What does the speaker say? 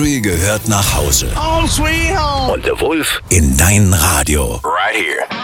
gehört nach Hause. Home sweet home. Und der Wolf in dein Radio. Right here.